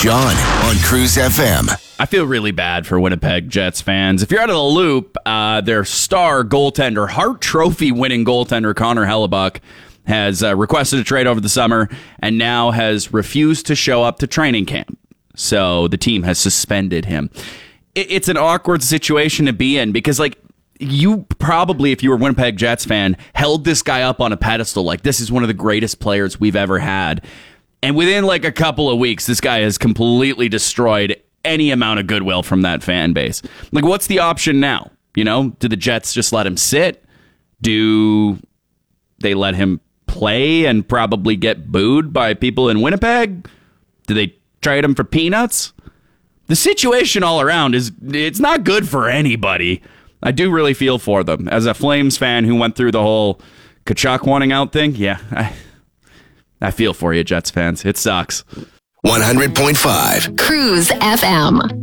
Sean on Cruise FM. I feel really bad for Winnipeg Jets fans. If you're out of the loop, their star goaltender, Hart Trophy winning goaltender Connor Hellebuck has requested a trade over the summer and now has refused to show up to training camp. So the team has suspended him. It's an awkward situation to be in because, like, you probably, if you were a Winnipeg Jets fan, held this guy up on a pedestal. Like, this is one of the greatest players we've ever had. And within like a couple of weeks, this guy has completely destroyed any amount of goodwill from that fan base. Like, what's the option now? You know, do the Jets just let him sit? Do they let him play and probably get booed by people in Winnipeg? Do they trade him for peanuts? The situation all around it's not good for anybody. I do really feel for them. As a Flames fan who went through the whole Tkachuk wanting out thing, yeah, I feel for you, Jets fans. It sucks. 100.5 Cruise FM.